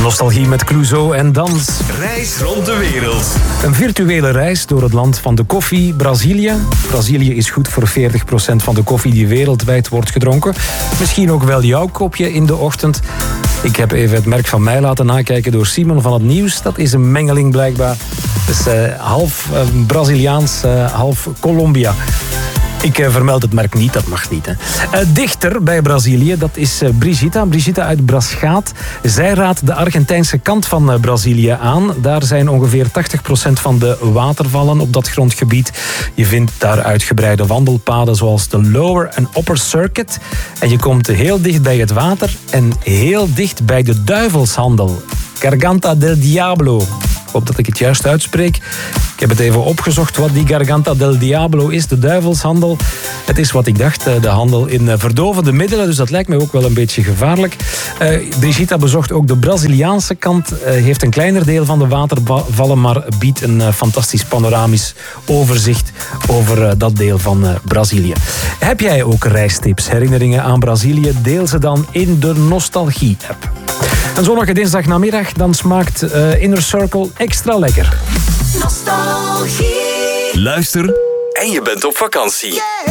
Nostalgie met Clouseau en dans. Reis rond de wereld. Een virtuele reis door het land van de koffie, Brazilië. Brazilië is goed voor 40% van de koffie die wereldwijd wordt gedronken. Misschien ook wel jouw kopje in de ochtend. Ik heb even het merk van mij laten nakijken door Simon van het Nieuws. Dat is een mengeling blijkbaar. Dus half Braziliaans, half Colombia. Ik vermeld het merk niet, dat mag niet. Hè. Dichter bij Brazilië, dat is Brigitta. Brigitta uit Braschaat. Zij raadt de Argentijnse kant van Brazilië aan. Daar zijn ongeveer 80% van de watervallen op dat grondgebied. Je vindt daar uitgebreide wandelpaden zoals de Lower en Upper Circuit. En je komt heel dicht bij het water en heel dicht bij de duivelshandel. Garganta del Diablo. Ik hoop dat ik het juist uitspreek. Ik heb het even opgezocht wat die Garganta del Diablo is, de duivelshandel. Het is wat ik dacht, de handel in verdovende middelen, dus dat lijkt mij ook wel een beetje gevaarlijk. Brigitta bezocht ook de Braziliaanse kant, heeft een kleiner deel van de watervallen, maar biedt een fantastisch panoramisch overzicht over dat deel van Brazilië. Heb jij ook reistips, herinneringen aan Brazilië? Deel ze dan in de Nostalgie-app. En zonnige dinsdagnamiddag, dan smaakt Inner Circle extra lekker. Nostalgie. Luister en je bent op vakantie.